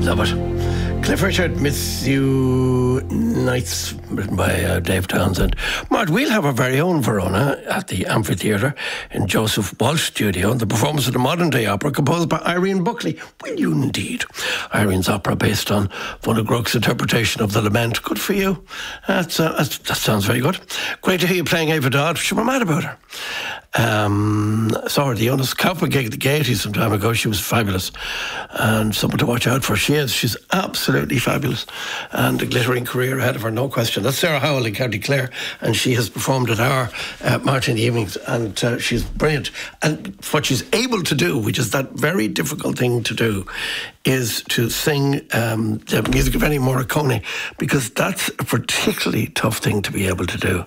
Love it. Cliff Richard, Miss You Nights, written by Dave Townsend. Mart, we'll have our very own Verona at the Amphitheatre in Joseph Walsh Studio, the performance of the modern day opera composed by Irene Buckley. Will you indeed? Irene's opera based on Von Groch's interpretation of The Lament. Good for you. That sounds very good. Great to hear you playing Ava Dodd. She was mad about her. Saw her at the Jonas Kaufman gig at the Gaiety some time ago. She was fabulous and someone to watch out for. She's absolutely fabulous and a glittering career ahead of her, no question. That's Sarah Howell in County Clare, and she has performed at our March in the evenings, and she's brilliant. And what she's able to do, which is that very difficult thing to do, is to sing the music of Ennio Morricone, because that's a particularly tough thing to be able to do.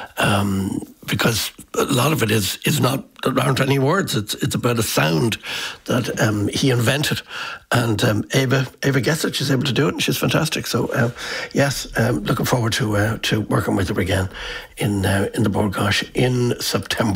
Because a lot of it there aren't any words. It's about a sound that he invented, and Ava gets it. She's able to do it, and she's fantastic. So yes, looking forward to working with her again in the Bord Gáis in September.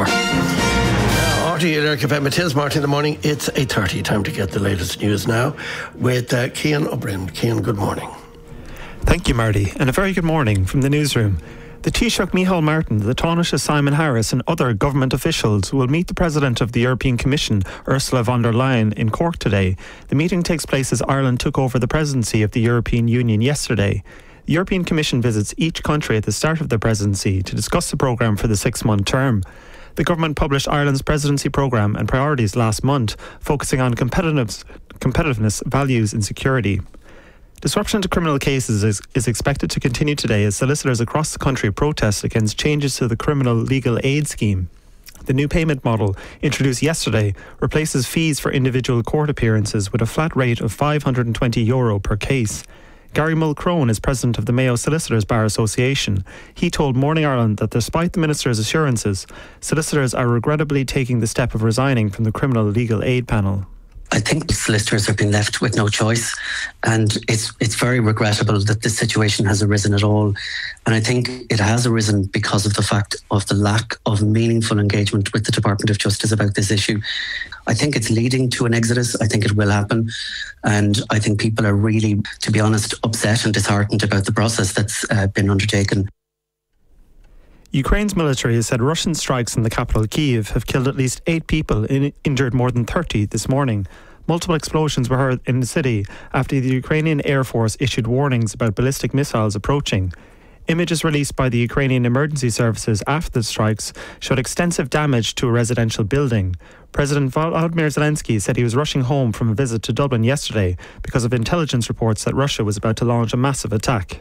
RTE Lyric FM, it is Martin in the morning. It's 8:30. Time to get the latest news now with Cian O'Brien. Cian, good morning. Thank you, Marty, and a very good morning from the newsroom. The Taoiseach Micheál Martin, the Taoiseach Simon Harris and other government officials will meet the President of the European Commission, Ursula von der Leyen, in Cork today. The meeting takes place as Ireland took over the presidency of the European Union yesterday. The European Commission visits each country at the start of the presidency to discuss the programme for the 6-month term. The government published Ireland's presidency programme and priorities last month, focusing on competitiveness, values and security. Disruption to criminal cases is expected to continue today as solicitors across the country protest against changes to the criminal legal aid scheme. The new payment model, introduced yesterday, replaces fees for individual court appearances with a flat rate of €520 per case. Gary Mulcrone is president of the Mayo Solicitors Bar Association. He told Morning Ireland that despite the minister's assurances, solicitors are regrettably taking the step of resigning from the criminal legal aid panel. I think solicitors are being left with no choice, and it's very regrettable that this situation has arisen at all. And I think it has arisen because of the fact of the lack of meaningful engagement with the Department of Justice about this issue. I think it's leading to an exodus. I think it will happen. And I think people are really, to be honest, upset and disheartened about the process that's been undertaken. Ukraine's military has said Russian strikes in the capital Kyiv have killed at least 8 people and injured more than 30 this morning. Multiple explosions were heard in the city after the Ukrainian Air Force issued warnings about ballistic missiles approaching. Images released by the Ukrainian emergency services after the strikes showed extensive damage to a residential building. President Volodymyr Zelensky said he was rushing home from a visit to Dublin yesterday because of intelligence reports that Russia was about to launch a massive attack.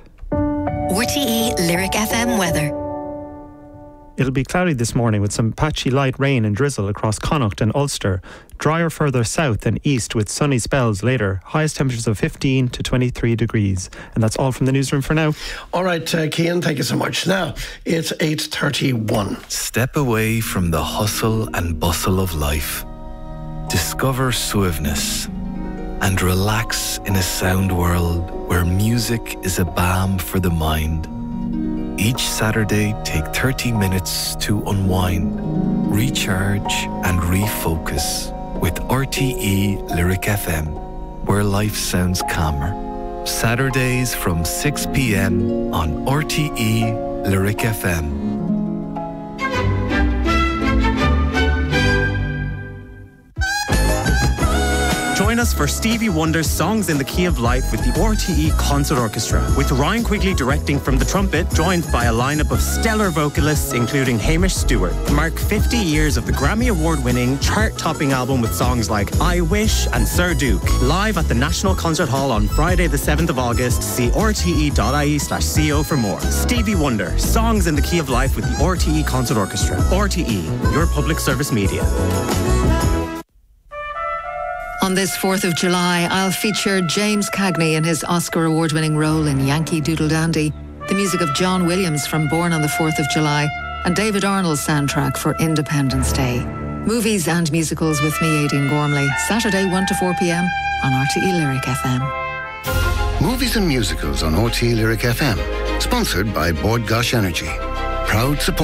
RTE Lyric FM weather. It'll be cloudy this morning with some patchy light rain and drizzle across Connacht and Ulster. Drier further south and east with sunny spells later. Highest temperatures of 15 to 23 degrees. And that's all from the newsroom for now. All right, Cian, thank you so much. Now, it's 8:31. Step away from the hustle and bustle of life. Discover suaveness and relax in a sound world where music is a balm for the mind. Each Saturday, take 30 minutes to unwind, recharge and refocus with RTE Lyric FM, where life sounds calmer. Saturdays from 6 p.m. on RTE Lyric FM. Join us for Stevie Wonder's Songs in the Key of Life with the RTE Concert Orchestra, with Ryan Quigley directing from the trumpet, joined by a lineup of stellar vocalists including Hamish Stewart. Mark 50 years of the Grammy Award-winning, chart-topping album with songs like I Wish and Sir Duke. Live at the National Concert Hall on Friday the 7th of August. See rte.ie/co for more. Stevie Wonder, Songs in the Key of Life with the RTE Concert Orchestra. RTE, your public service media. On this 4th of July, I'll feature James Cagney in his Oscar award-winning role in Yankee Doodle Dandy, the music of John Williams from Born on the 4th of July, and David Arnold's soundtrack for Independence Day. Movies and musicals with me, Aidan Gormley, Saturday 1 to 4 p.m. on RTE Lyric FM. Movies and musicals on RTE Lyric FM, sponsored by Bord Gáis Energy. Proud supporter